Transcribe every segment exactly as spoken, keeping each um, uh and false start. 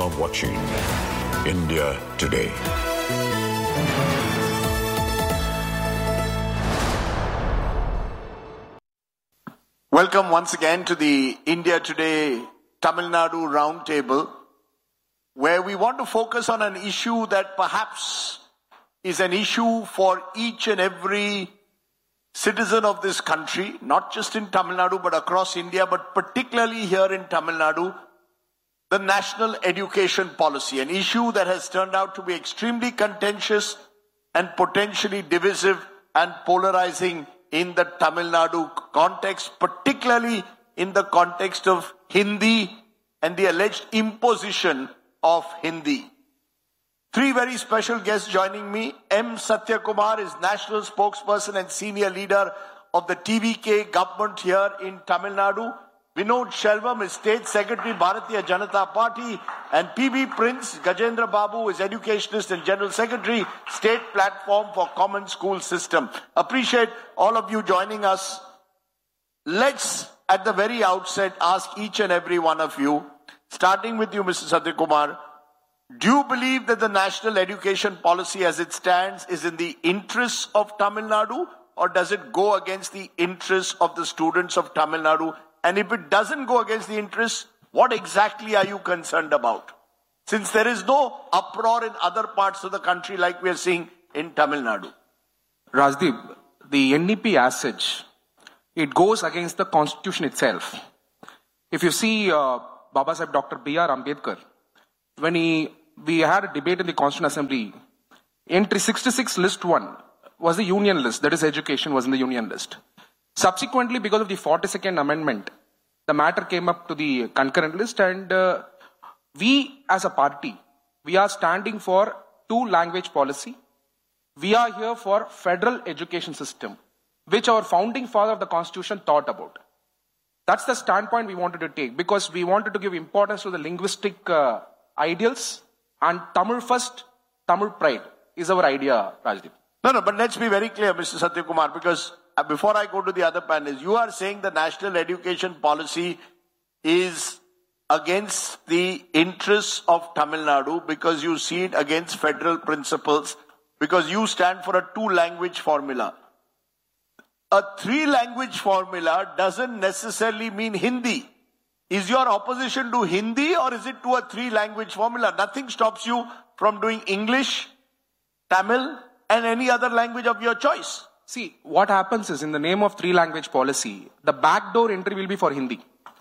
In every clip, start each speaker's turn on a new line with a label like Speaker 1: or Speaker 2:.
Speaker 1: are watching India Today.
Speaker 2: Welcome once again to the India Today Tamil Nadu Roundtable, where we want to focus on an issue that perhaps is an issue for each and every citizen of this country, not just in Tamil Nadu but across India, but particularly here in Tamil Nadu, the national education policy, an issue that has turned out to be extremely contentious and potentially divisive and polarizing in the Tamil Nadu context, particularly in the context of Hindi and the alleged imposition of Hindi. Three very special guests joining me. M. Satyakumar is National Spokesperson and Senior Leader of the T V K government here in Tamil Nadu. Vinod Shelvam is State Secretary, Bharatiya Janata Party. And P B Prince Gajendra Babu is Educationist and General Secretary, State Platform for Common School System. Appreciate all of you joining us. Let's, at the very outset, ask each and every one of you, starting with you, Mister Satyakumar, do you believe that the national education policy as it stands is in the interests of Tamil Nadu, or does it go against the interests of the students of Tamil Nadu? And if it doesn't go against the interests, what exactly are you concerned about? Since there is no uproar in other parts of the country like we are seeing in Tamil Nadu.
Speaker 3: Rajdeep, the N E P as such, it goes against the constitution itself. If you see uh, Baba Sahib Doctor B R Ambedkar, when he, we had a debate in the Constituent Assembly, entry sixty-six list one was the union list, that is education was in the union list. Subsequently, because of the forty-second amendment, the matter came up to the concurrent list, and uh, we as a party, we are standing for two language policy. We are here for federal education system, which our founding father of the constitution thought about. That's the standpoint we wanted to take, because we wanted to give importance to the linguistic uh, ideals, and Tamil first, Tamil pride is our idea, Rajdeep.
Speaker 2: No, no, but let's be very clear, Mister Satyakumar, because before I go to the other panelists, you are saying the national education policy is against the interests of Tamil Nadu because you see it against federal principles, because you stand for a two-language formula. A three-language formula doesn't necessarily mean Hindi. Is your opposition to Hindi, or is it to a three-language formula? Nothing stops you from doing English, Tamil, and any other language of your choice.
Speaker 3: See, what happens is, in the name of three-language policy, the backdoor entry will be for Hindi.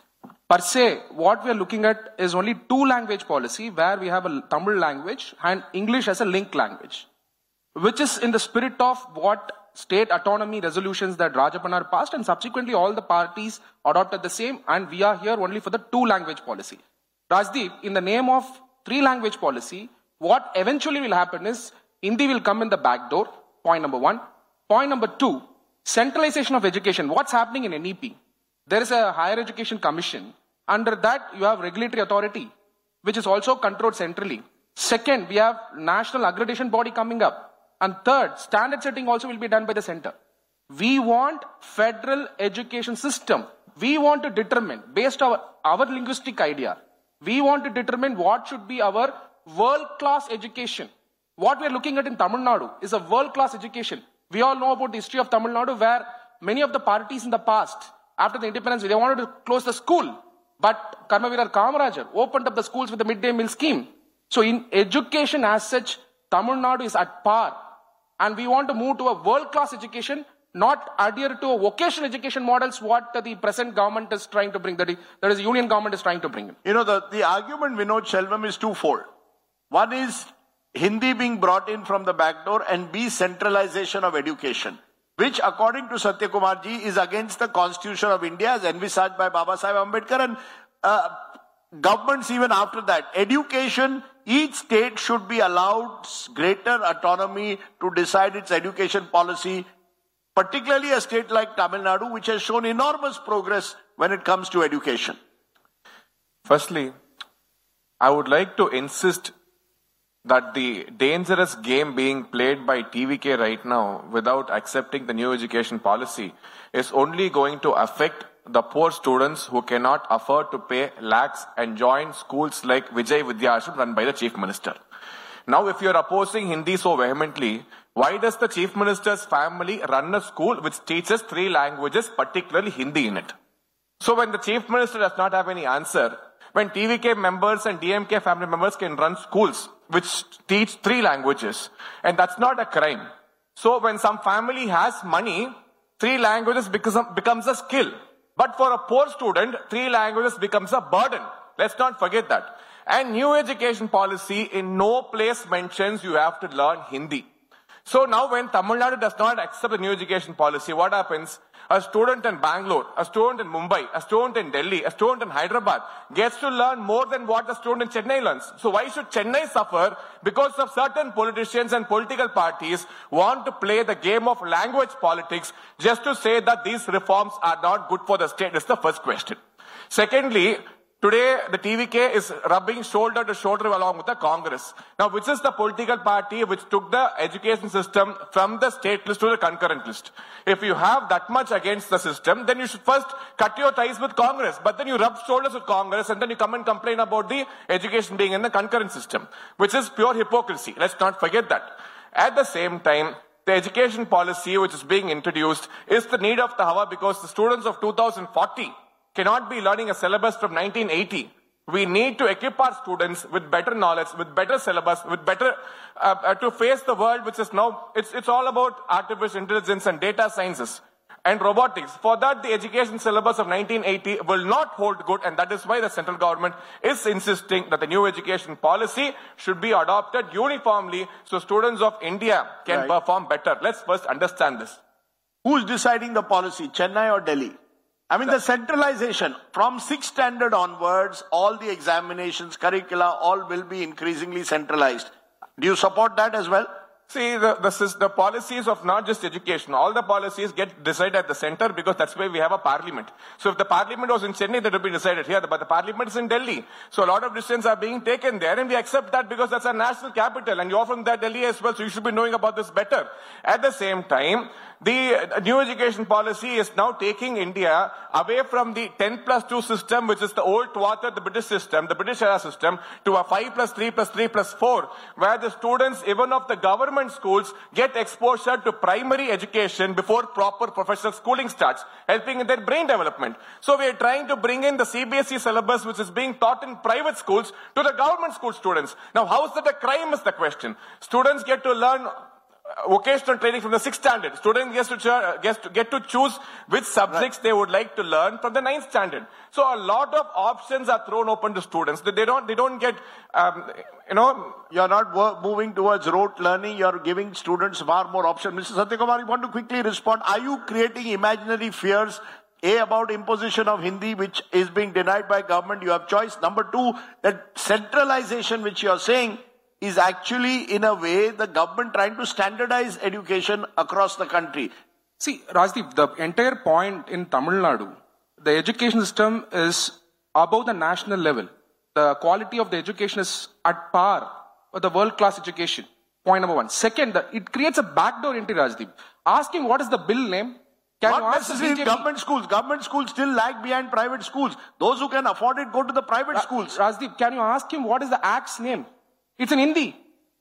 Speaker 3: Per se, what we are looking at is only two-language policy, where we have a Tamil language and English as a link language, which is in the spirit of what state autonomy resolutions that Rajapannar passed, and subsequently all the parties adopted the same, and we are here only for the two-language policy. Rajdeep, in the name of three-language policy, what eventually will happen is Hindi will come in the back door, point number one. Point number two, centralization of education. What's happening in N E P? There is a higher education commission. Under that, you have regulatory authority, which is also controlled centrally. Second, we have national accreditation body coming up. And third, standard setting also will be done by the center. We want federal education system. We want to determine, based on our, our linguistic idea, we want to determine what should be our world-class education. What we are looking at in Tamil Nadu is a world-class education. We all know about the history of Tamil Nadu, where many of the parties in the past, after the independence, they wanted to close the school. But Karmaveerar Kamarajar opened up the schools with the midday meal scheme. So in education as such, Tamil Nadu is at par. And we want to move to a world-class education, not adhere to a vocational education models, what the present government is trying to bring, that is, that is the union government is trying to bring in.
Speaker 2: You know, the, the argument, Vinod Shelvam, is twofold. One is Hindi being brought in from the back door, and B, centralization of education, which according to Satyakumar ji is against the Constitution of India as envisaged by Baba Sahib Ambedkar, and uh, governments even after that. Education, each state should be allowed greater autonomy to decide its education policy, particularly a state like Tamil Nadu, which has shown enormous progress when it comes to education.
Speaker 4: Firstly, I would like to insist that the dangerous game being played by T V K right now without accepting the new education policy is only going to affect the poor students who cannot afford to pay lakhs and join schools like Vijay Vidya Ashram run by the Chief Minister. Now, if you're opposing Hindi so vehemently, why does the Chief Minister's family run a school which teaches three languages, particularly Hindi in it? So when the Chief Minister does not have any answer, when T V K members and D M K family members can run schools which teach three languages, and that's not a crime. So when some family has money, three languages becomes, becomes a skill. But for a poor student, three languages becomes a burden. Let's not forget that. And new education policy in no place mentions you have to learn Hindi. So now when Tamil Nadu does not accept the new education policy, what happens? A student in Bangalore, a student in Mumbai, a student in Delhi, a student in Hyderabad gets to learn more than what the student in Chennai learns. So why should Chennai suffer because of certain politicians and political parties want to play the game of language politics just to say that these reforms are not good for the state? That's the first question. Secondly, today, the T V K is rubbing shoulder to shoulder along with the Congress. Now, which is the political party which took the education system from the state list to the concurrent list? If you have that much against the system, then you should first cut your ties with Congress. But then you rub shoulders with Congress and then you come and complain about the education being in the concurrent system, which is pure hypocrisy. Let's not forget that. At the same time, the education policy which is being introduced is the need of the hour because the students of two thousand forty cannot be learning a syllabus from nineteen eighty. We need to equip our students with better knowledge, with better syllabus, with better, uh, uh, to face the world which is now, it's, it's all about artificial intelligence and data sciences and robotics. For that, the education syllabus of nineteen eighty will not hold good, and that is why the central government is insisting that the new education policy should be adopted uniformly so students of India can
Speaker 2: Right.
Speaker 4: perform better. Let's first understand this.
Speaker 2: Who's deciding the policy, Chennai or Delhi? I mean, the centralization from sixth standard onwards, all the examinations, curricula, all will be increasingly centralized. Do you support that as well?
Speaker 4: See, the, the, the policies of not just education, all the policies get decided at the center because that's why we have a parliament. So if the parliament was in Chennai, that would be decided here, but the parliament is in Delhi. So a lot of decisions are being taken there, and we accept that because that's our national capital, and you're from that Delhi as well, so you should be knowing about this better. At the same time, the new education policy is now taking India away from the ten plus two system, which is the old thwarted the British system, the British era system, to a five plus three plus three plus four, where the students, even of the government schools, get exposure to primary education before proper professional schooling starts, helping in their brain development. So we are trying to bring in the C B S E syllabus, which is being taught in private schools, to the government school students. Now, how is that a crime is the question. Students get to learn vocational training from the sixth standard. Students get to, cho- get to, get to choose which subjects right. they would like to learn from the ninth standard. So a lot of options are thrown open to students. They don't, they don't get, um, you know.
Speaker 2: You're not wo- moving towards rote learning. You're giving students far more options. Mister Satyakumar, you want to quickly respond. Are you creating imaginary fears? A, about imposition of Hindi, which is being denied by government. You have choice. Number two, that centralization, which you're saying, is actually, in a way, the government trying to standardize education across the country.
Speaker 3: See, Rajdeep, the entire point in Tamil Nadu, the education system is above the national level. The quality of the education is at par with the world-class education. Point number one. Second, the, it creates a backdoor entry, Rajdeep. Asking what is the bill name? Can
Speaker 2: Not
Speaker 3: you ask
Speaker 2: necessarily government schools. Government schools still lag behind private schools. Those who can afford it go to the private
Speaker 3: Ra-
Speaker 2: schools.
Speaker 3: Rajdeep, can you ask him what is the act's name? It's in Hindi.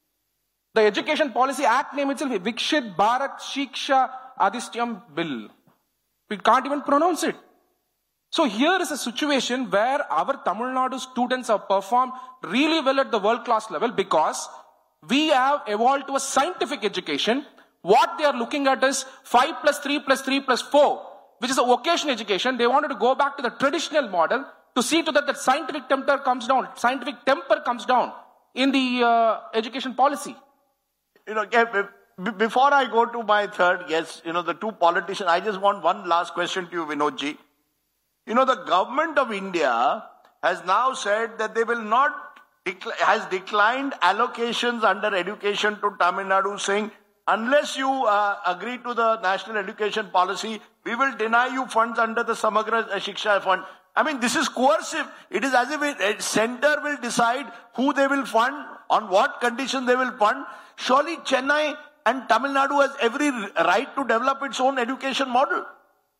Speaker 3: The Education Policy Act name itself is Vikshit Bharat Shiksha Adhistyam Bill. We can't even pronounce it. So here is a situation where our Tamil Nadu students have performed really well at the world-class level because we have evolved to a scientific education. What they are looking at is five plus three plus three plus four, which is a vocational education. They wanted to go back to the traditional model to see to that that scientific temper comes down. Scientific temper comes down in the uh, education policy.
Speaker 2: You know, before I go to my third guest, you know, the two politicians, I just want one last question to you, Vinodji. You know, the government of India has now said that they will not, decl- has declined allocations under education to Tamil Nadu, saying, unless you uh, agree to the national education policy, we will deny you funds under the Samagra Shiksha fund. I mean, this is coercive. It is as if a center will decide who they will fund, on what conditions they will fund. Surely Chennai and Tamil Nadu has every right to develop its own education model.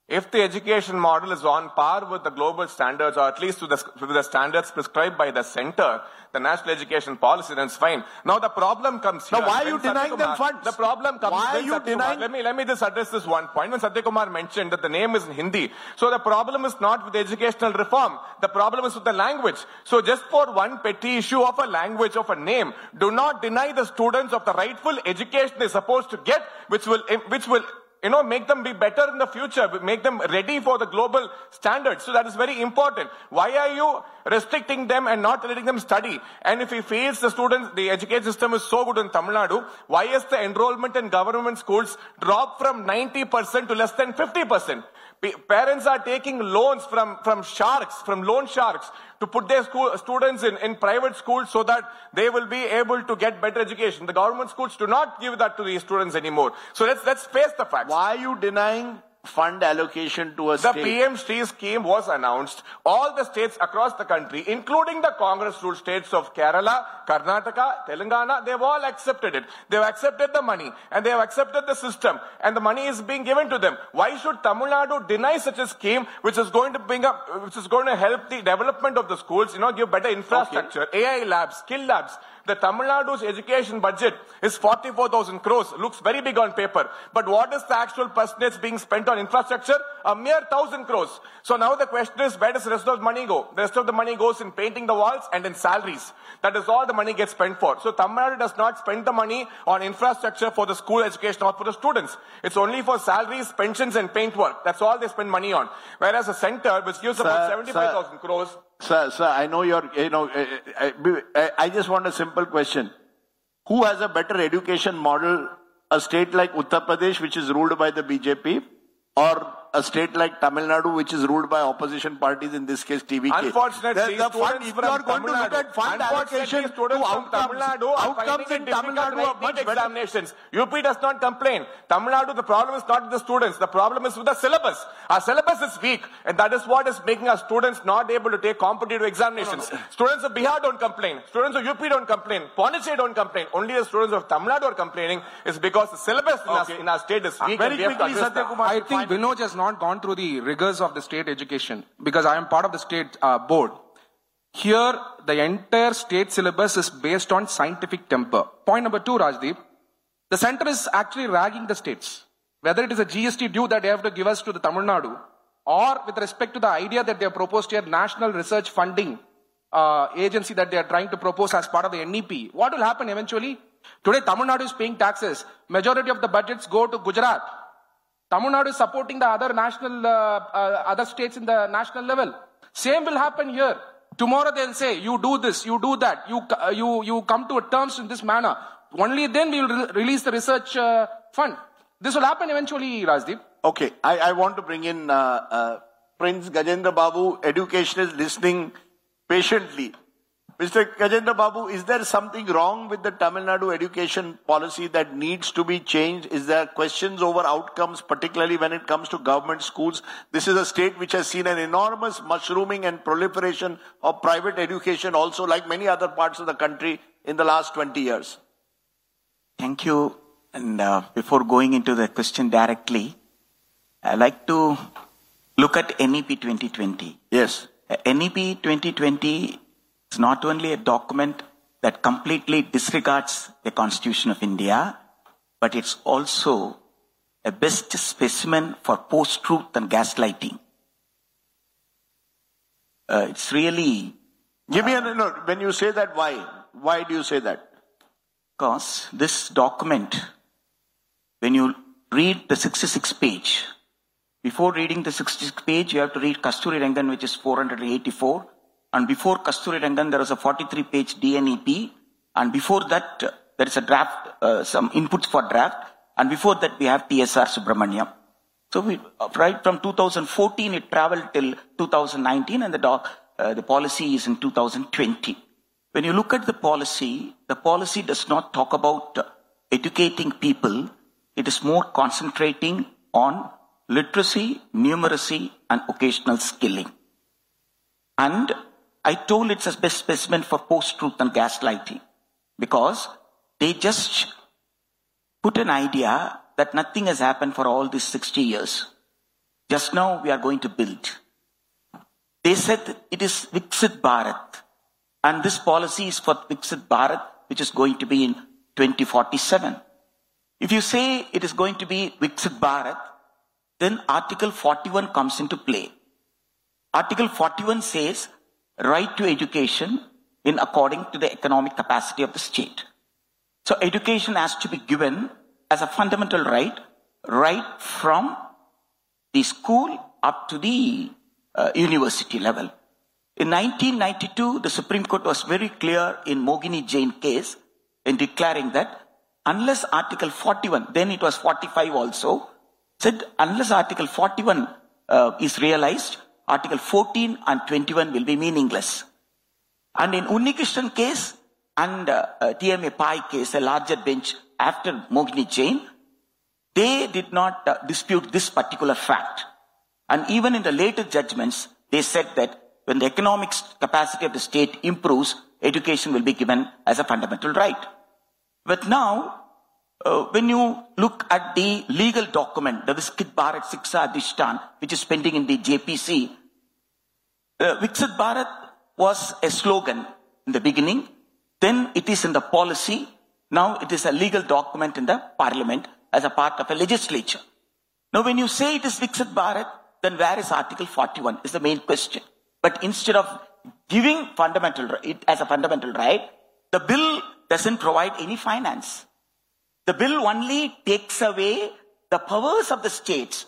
Speaker 4: If the education model is on par with the global standards, or at least with the, with the standards prescribed by the center, the national education policy, then it's fine. Now the problem comes here.
Speaker 2: Now why are you
Speaker 4: When
Speaker 2: denying them
Speaker 4: Satyakumar-
Speaker 2: funds?
Speaker 4: The problem comes
Speaker 2: Why are
Speaker 4: when
Speaker 2: you
Speaker 4: Satyakumar-
Speaker 2: denying-
Speaker 4: Let me, let me just address this one point. When Satyakumar mentioned that the name is in Hindi, so the problem is not with the educational reform. The problem is with the language. So just for one petty issue of a language, of a name, do not deny the students of the rightful education they're supposed to get, which will, which will you know, make them be better in the future, make them ready for the global standards. So that is very important. Why are you restricting them and not letting them study? And if he feels the students, the education system is so good in Tamil Nadu, why is the enrollment in government schools dropped from ninety percent to less than fifty percent? P- Parents are taking loans from, from sharks, from loan sharks, to put their school, students in, in private schools so that they will be able to get better education. The government schools do not give that to these students anymore. So let's, let's face the facts.
Speaker 2: Why are you denying fund allocation to a
Speaker 4: The
Speaker 2: state?
Speaker 4: P M Shri scheme was announced. All the states across the country, including the Congress-ruled states of Kerala, Karnataka, Telangana, they've all accepted it. They've accepted the money and they have accepted the system, and the money is being given to them. Why should Tamil Nadu deny such a scheme which is going to bring up, which is going to help the development of the schools, you know, give better infrastructure, A I labs, skill labs? The Tamil Nadu's education budget is forty-four thousand crores. Looks very big on paper. But what is the actual percentage being spent on infrastructure? A mere thousand crores. So now the question is, where does the rest of the money go? The rest of the money goes in painting the walls and in salaries. That is all the money gets spent for. So Tamil Nadu does not spend the money on infrastructure for the school education or for the students. It's only for salaries, pensions and paint work. That's all they spend money on. Whereas the center, which gives about seventy-five thousand crores,
Speaker 2: Sir, sir, I know you're, you know, I, I, I just want a simple question. Who has a better education model? A state like Uttar Pradesh, which is ruled by the B J P, or a state like Tamil Nadu, which is ruled by opposition parties, in this case T V K?
Speaker 4: Unfortunately,
Speaker 2: the, the fund,
Speaker 4: students
Speaker 2: if
Speaker 4: from
Speaker 2: you are going
Speaker 4: Tamil
Speaker 2: to look
Speaker 4: Nadu,
Speaker 2: at fund
Speaker 4: unfortunately,
Speaker 2: allocation to
Speaker 4: students from
Speaker 2: outcomes,
Speaker 4: Tamil Nadu are
Speaker 2: outcomes
Speaker 4: finding
Speaker 2: in
Speaker 4: it
Speaker 2: Tamil
Speaker 4: difficult
Speaker 2: Nadu
Speaker 4: to
Speaker 2: are
Speaker 4: write
Speaker 2: much
Speaker 4: NEET
Speaker 2: better.
Speaker 4: examinations. U P does not complain. Tamil Nadu, the problem is not with the students. The problem is with the syllabus. Our syllabus is weak, and that is what is making our students not able to take competitive examinations. No, no, no. Students of Bihar don't complain. Students of U P don't complain. Pondicherry don't complain. Only the students of Tamil Nadu are complaining is because the syllabus in, okay. our, in our state is weak.
Speaker 2: Very
Speaker 4: and we have to
Speaker 2: quickly,
Speaker 4: address that.
Speaker 2: Satyakumar,
Speaker 3: I think Vinod has not gone through the rigors of the state education, because I am part of the state uh, board. Here, the entire state syllabus is based on scientific temper. Point number two, Rajdeep, the center is actually ragging the states. Whether it is a G S T due that they have to give us to the Tamil Nadu, or with respect to the idea that they have proposed here, National Research Funding uh, Agency that they are trying to propose as part of the N E P. What will happen eventually? Today, Tamil Nadu is paying taxes. Majority of the budgets go to Gujarat. Tamil Nadu is supporting the other national, uh, uh, other states in the national level. Same will happen here. Tomorrow they'll say, you do this, you do that, you, uh, you, you come to terms in this manner. Only then we will re- release the research uh, fund. This will happen eventually, Rajdeep.
Speaker 2: Okay, I, I want to bring in uh, uh, Prince Gajendra Babu. Education is listening patiently. Mister Gajendra Babu, is there something wrong with the Tamil Nadu education policy that needs to be changed? Is there questions over outcomes, particularly when it comes to government schools? This is a state which has seen an enormous mushrooming and proliferation of private education also, like many other parts of the country, in the last twenty years.
Speaker 5: Thank you. And uh, before going into the question directly, I'd like to look at N E P twenty twenty.
Speaker 2: Yes.
Speaker 5: Uh, N E P twenty twenty is not only a document that completely disregards the Constitution of India, but it's also a best specimen for post-truth and gaslighting. Uh, it's really...
Speaker 2: Give me a note. When you say that, why? Why do you say that?
Speaker 5: Because this document, when you read the sixty-sixth page, before reading the sixty-sixth page, you have to read Kasturi Rangan, which is four hundred eighty-four. And before Kasturi Rangan, there was a forty-three page D N E P. And before that, uh, there is a draft, uh, some inputs for draft. And before that, we have T S R Subramaniam. So we, uh, right from two thousand fourteen, it traveled till two thousand nineteen, and the, doc, uh, the policy is in two thousand twenty. When you look at the policy, the policy does not talk about uh, educating people. It is more concentrating on literacy, numeracy, and occasional skilling. And I told it's a best specimen for post-truth and gaslighting, because they just put an idea that nothing has happened for all these sixty years. just now we are going to build. They said it is Viksit Bharat. And this policy is for Viksit Bharat, which is going to be in twenty forty-seven. If you say it is going to be Viksit Bharat, then Article forty-one comes into play. Article forty-one says right to education in according to the economic capacity of the state. So education has to be given as a fundamental right, right from the school up to the uh, university level. In nineteen ninety-two, the Supreme Court was very clear in Mogini Jain case in declaring that unless Article forty-one, then it was forty-five also, said unless Article forty-one uh, is realized, Article fourteen and twenty-one will be meaningless. And in Unnikrishnan case and uh, uh, T M A Pai case, a larger bench after Mogini Jain, they did not uh, dispute this particular fact. And even in the later judgments, they said that when the economic capacity of the state improves, education will be given as a fundamental right. But now, uh, when you look at the legal document, the Viksit Bharat Shiksha Adhishtan, which is pending in the J P C, uh, Viksit Bharat was a slogan in the beginning, then it is in the policy, now it is a legal document in the parliament as a part of a legislature. Now when you say it is Viksit Bharat, then where is Article forty-one is the main question. But instead of giving fundamental it as a fundamental right, the bill doesn't provide any finance. The bill only takes away the powers of the states.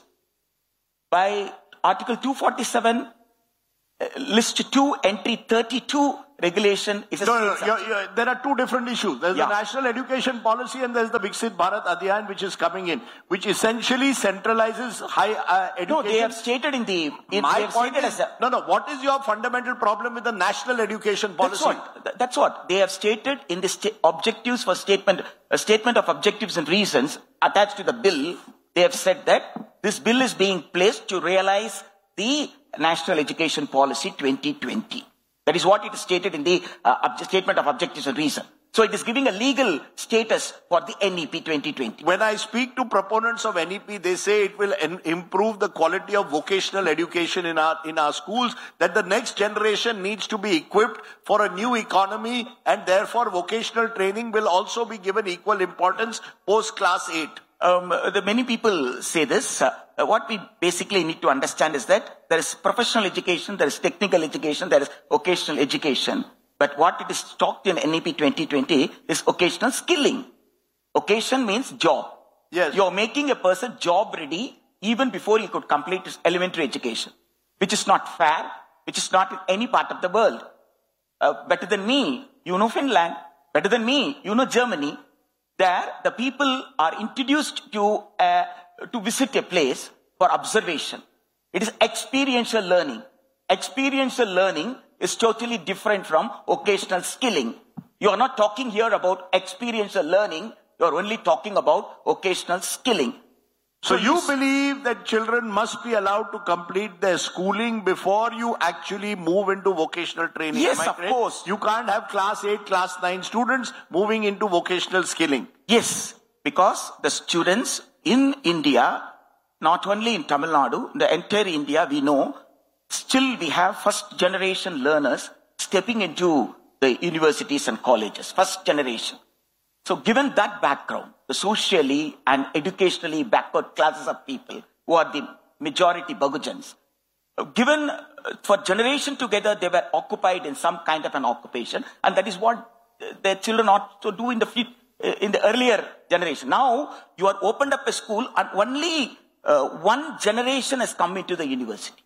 Speaker 5: By Article two forty-seven, uh, list two, entry thirty-two regulation is a
Speaker 2: No, no,
Speaker 5: state
Speaker 2: no, you're, you're, there are two different issues. There's
Speaker 5: Yeah.
Speaker 2: the national education policy and there's the Viksit Bharat Abhiyan which is coming in, which essentially centralizes high uh, education.
Speaker 5: No, they have stated in the... In,
Speaker 2: My
Speaker 5: they have
Speaker 2: point
Speaker 5: stated
Speaker 2: is,
Speaker 5: as a,
Speaker 2: no, no, what is your fundamental problem with the national education
Speaker 5: That's
Speaker 2: policy?
Speaker 5: what, th- that's what they have stated in the sta- objectives for statement, a statement of objectives and reasons attached to the bill. They have said that this bill is being placed to realize the national education policy twenty twenty. That is what it is stated in the uh, obje- statement of objectives and reason. So it is giving a legal status for the N E P twenty twenty.
Speaker 2: When I speak to proponents of N E P, they say it will en- improve the quality of vocational education in our, in our schools, that the next generation needs to be equipped for a new economy, and therefore vocational training will also be given equal importance post class eight.
Speaker 5: Um, the many people say this. Uh, what we basically need to understand is that there is professional education, there is technical education, there is vocational education. But what it is talked in N E P twenty twenty is occasional skilling. Occasion means job.
Speaker 2: Yes.
Speaker 5: You're making a person job ready even before he could complete his elementary education, which is not fair, which is not in any part of the world. Uh, better than me, you know Finland. Better than me, you know Germany. There, the people are introduced to uh, to visit a place for observation. It is experiential learning. Experiential learning is totally different from occasional skilling. You are not talking here about experiential learning. You are only talking about occasional skilling.
Speaker 2: So you believe that children must be allowed to complete their schooling before you actually move into vocational training?
Speaker 5: Yes,
Speaker 2: Am I
Speaker 5: of
Speaker 2: correct?
Speaker 5: course.
Speaker 2: You can't have class eight, class nine students moving into vocational skilling.
Speaker 5: Yes, because the students in India, not only in Tamil Nadu, the entire India, we know, still we have first generation learners stepping into the universities and colleges, first generation. So given that background, the socially and educationally backward classes of people who are the majority Bahujans, given uh, for generation together, they were occupied in some kind of an occupation, and that is what uh, their children ought to do in the fleet, uh, in the earlier generation. Now you are opened up a school and only uh, one generation has come into the university.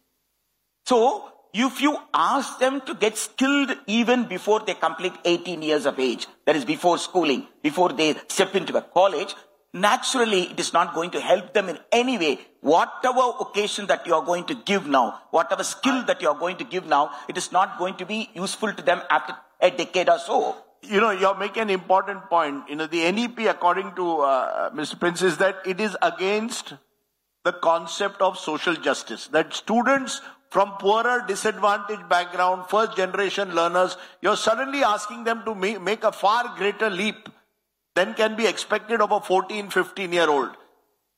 Speaker 5: So if you ask them to get skilled even before they complete eighteen years of age, that is before schooling, before they step into a college, naturally it is not going to help them in any way. Whatever occasion that you are going to give now, whatever skill that you are going to give now, it is not going to be useful to them after a decade or so.
Speaker 2: You know, you're making an important point. You know, the N E P, according to uh, Mister Prince, is that it is against the concept of social justice. That students from poorer, disadvantaged background, first generation learners, you're suddenly asking them to ma- make a far greater leap than can be expected of a fourteen, fifteen year old.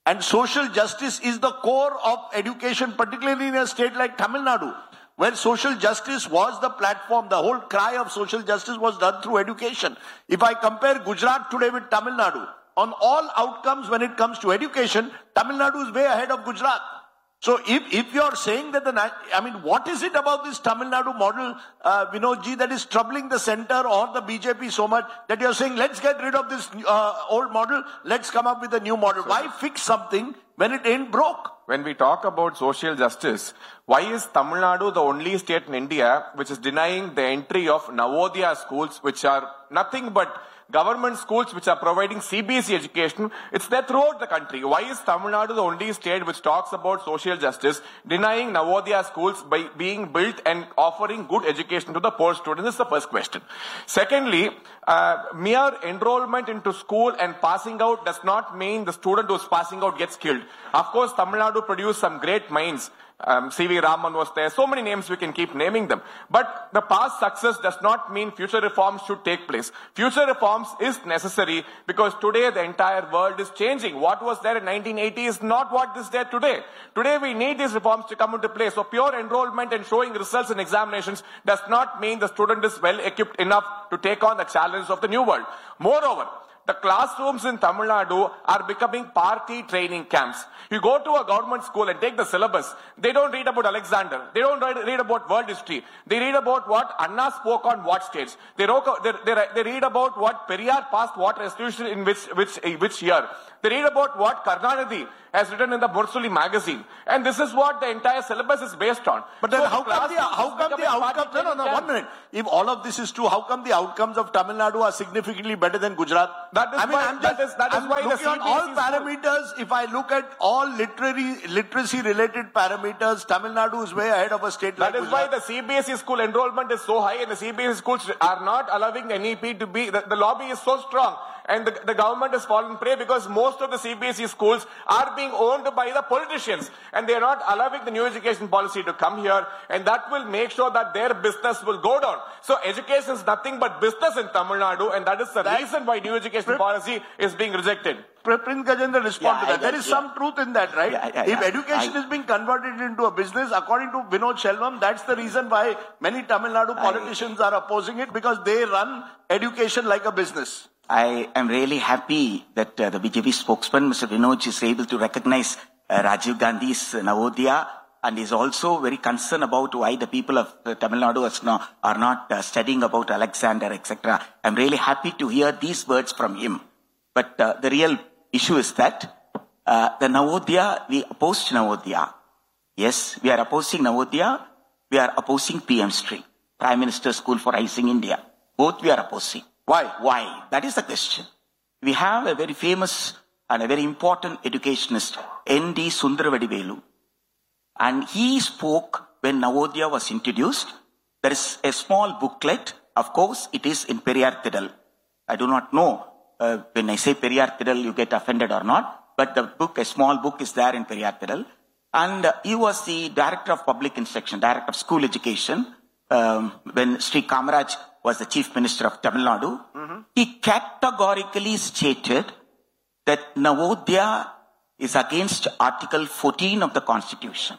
Speaker 2: And social justice is the core of education, particularly in a state like Tamil Nadu, where social justice was the platform. The whole cry of social justice was done through education. If I compare Gujarat today with Tamil Nadu, on all outcomes when it comes to education, Tamil Nadu is way ahead of Gujarat. So if, if you're saying that the, I mean, what is it about this Tamil Nadu model, uh, Vinodji, that is troubling the center or the B J P so much that you're saying, let's get rid of this uh, old model, let's come up with a new model. Why fix something when it ain't broke?
Speaker 4: When we talk about social justice, why is Tamil Nadu the only state in India which is denying the entry of Navodaya schools, which are nothing but government schools which are providing C B S E education? It's there throughout the country. Why is Tamil Nadu the only state which talks about social justice, denying Navodaya schools by being built and offering good education to the poor students? This is the first question. Secondly, uh, mere enrollment into school and passing out does not mean the student who's passing out gets killed. Of course, Tamil Nadu produced some great minds. Um, C V Raman was there. So many names, we can keep naming them. But the past success does not mean future reforms should take place. Future reforms is necessary because today the entire world is changing. What was there in nineteen eighty is not what is there today. Today we need these reforms to come into place. So pure enrollment and showing results in examinations does not mean the student is well equipped enough to take on the challenge of the new world. Moreover, the classrooms in Tamil Nadu are becoming party training camps. You go to a government school and take the syllabus. They don't read about Alexander. They don't read about world history. They read about what Anna spoke on what stage. They, they, they, they read about what Periyar passed what resolution in which, which, which year. They read about what Karnanidhi has written in the Mursuli magazine. And this is what the entire syllabus is based on.
Speaker 2: But then
Speaker 4: so
Speaker 2: how come the, how come the outcomes, no, no, no, one minute. If all of this is true, how come the outcomes of Tamil Nadu are significantly better than Gujarat?
Speaker 4: That is
Speaker 2: I mean,
Speaker 4: why,
Speaker 2: I'm just,
Speaker 4: that is, that is
Speaker 2: I'm
Speaker 4: why
Speaker 2: looking
Speaker 4: the
Speaker 2: at all parameters. If I look at all literary, literacy related parameters, Tamil Nadu is way ahead of a state like
Speaker 4: That is
Speaker 2: Gujarat.
Speaker 4: why the C B S E school enrollment is so high and the C B S E schools are not allowing N E P to be, the, the lobby is so strong. And the, the government has fallen prey because most of the C B S E schools are being owned by the politicians. And they are not allowing the new education policy to come here. And that will make sure that their business will go down. So education is nothing but business in Tamil Nadu. And that is the that, reason why new education Pr- policy is being rejected.
Speaker 2: Prince Gajendra, respond
Speaker 5: yeah,
Speaker 2: to that.
Speaker 5: I,
Speaker 2: there is
Speaker 5: yeah.
Speaker 2: some truth in that, right?
Speaker 5: Yeah, yeah,
Speaker 2: if
Speaker 5: yeah.
Speaker 2: education
Speaker 5: I,
Speaker 2: is being converted into a business, according to Vinod Shelvam, that's the reason why many Tamil Nadu politicians I, are opposing it, because they run education like a business.
Speaker 5: I am really happy that uh, the B J P spokesman, Mister Vinod, is able to recognize uh, Rajiv Gandhi's uh, Navodaya, and is also very concerned about why the people of uh, Tamil Nadu not, are not uh, studying about Alexander, et cetera. I'm really happy to hear these words from him. But uh, the real issue is that uh, the Navodaya, we opposed Navodaya. Yes, we are opposing Navodaya. We are opposing P M Stream, Prime Minister's School for Rising India. Both we are opposing.
Speaker 2: Why?
Speaker 5: Why? That is the question. We have a very famous and a very important educationist, N D Sundaravadivelu. And he spoke when Navodaya was introduced. There is a small booklet. Of course, it is in Periyar Tidal. I do not know uh, when I say Periyar Tidal, you get offended or not. But the book, a small book is there in Periyar Tidal. And uh, he was the director of public instruction, director of school education, um, when Sri Kamaraj was the chief minister of Tamil Nadu. Mm-hmm. He categorically stated that Navodaya is against Article fourteen of the Constitution.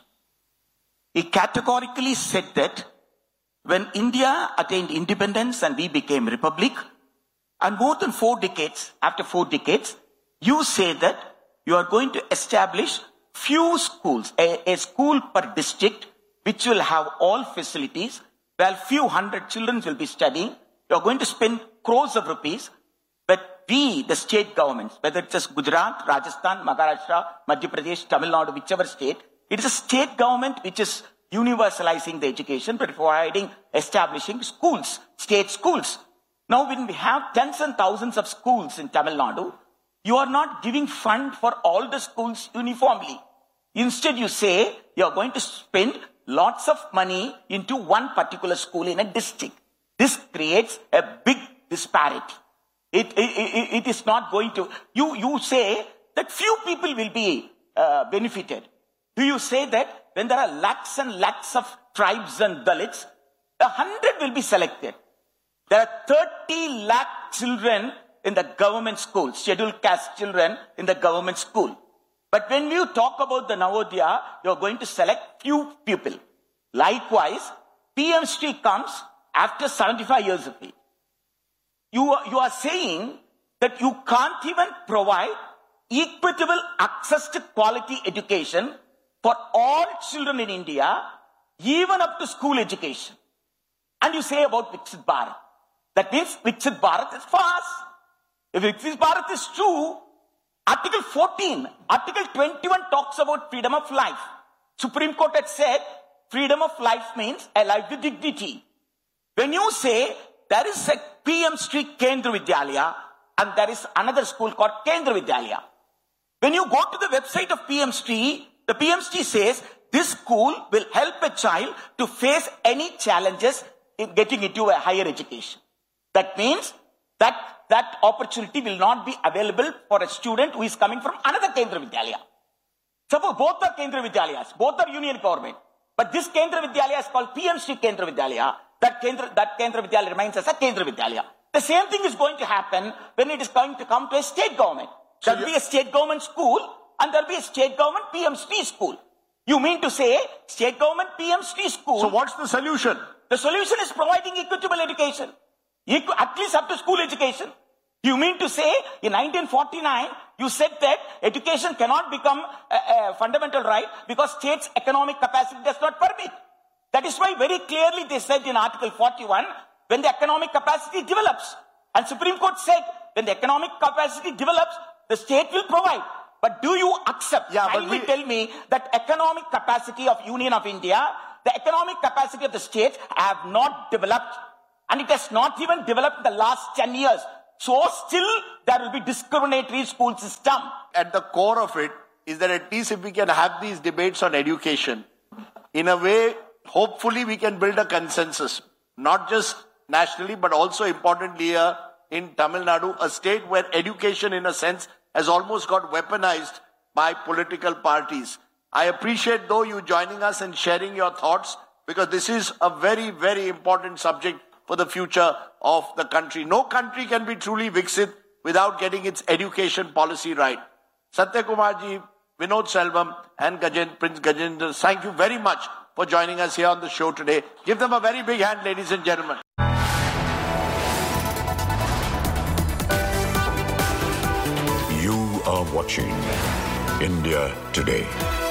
Speaker 5: He categorically said that when India attained independence and we became republic, and more than four decades, after four decades, you say that you are going to establish few schools, a, a school per district, which will have all facilities, where few hundred children will be studying. You are going to spend crores of rupees, but we, the state governments, whether it's just Gujarat, Rajasthan, Maharashtra, Madhya Pradesh, Tamil Nadu, whichever state, it is a state government which is universalizing the education, but providing, establishing schools, state schools. Now, when we have tens and thousands of schools in Tamil Nadu, you are not giving fund for all the schools uniformly. Instead, you say you are going to spend lots of money into one particular school in a district. This creates a big disparity. It, it, it, it is not going to, you, you say that few people will be uh, benefited. Do you say that when there are lakhs and lakhs of tribes and Dalits, a hundred will be selected? There are thirty lakh children in the government school, scheduled caste children in the government school. But when you talk about the Navodaya, you're going to select few people. Likewise, P M Street comes after seventy-five years of age. You are, you are saying that you can't even provide equitable access to quality education for all children in India, even up to school education. And you say about Viksit Bharat. That means Viksit Bharat is false. If Viksit Bharat is true, Article fourteen, Article twenty-one talks about freedom of life. Supreme Court had said freedom of life means a life with dignity. When you say there is a P M Street Kendra Vidyalaya and there is another school called Kendra Vidyalaya. When you go to the website of P M Street, the P M Street says this school will help a child to face any challenges in getting into a higher education. That means that that opportunity will not be available for a student who is coming from another Kendra Vidyalaya. Suppose both are Kendra Vidyalayas, both are union government. But this Kendra Vidyalaya is called P M Street Kendra Vidyalaya. That Kendra, that Kendra Vidyalaya remains as a Kendra Vidyalaya. The same thing is going to happen when it is going to come to a state government.
Speaker 2: So
Speaker 5: there will be a state government school and there will be a state government P M Street school. You mean to say state government P M Street school?
Speaker 2: So what's the solution?
Speaker 5: The solution is providing equitable education. Equ- at least up to school education. You mean to say in nineteen forty-nine, you said that education cannot become a, a fundamental right because state's economic capacity does not permit. That is why very clearly they said in Article forty-one, when the economic capacity develops, and Supreme Court said when the economic capacity develops, the state will provide. But do you accept,
Speaker 2: Yeah, but
Speaker 5: kindly
Speaker 2: we-
Speaker 5: tell me that economic capacity of Union of India, the economic capacity of the states have not developed, and it has not even developed in the last ten years. So still there will be discriminatory school system.
Speaker 2: At the core of it is that at least if we can have these debates on education, in a way, hopefully we can build a consensus, not just nationally, but also importantly here in Tamil Nadu, a state where education in a sense has almost got weaponized by political parties. I appreciate though you joining us and sharing your thoughts, because this is a very, very important subject for the future of the country. No country can be truly Viksit without getting its education policy right. Satya Kumar ji, Vinod Selvam and Gajen, Prince Gajendra, thank you very much for joining us here on the show today. Give them a very big hand, ladies and gentlemen.
Speaker 1: You are watching India Today.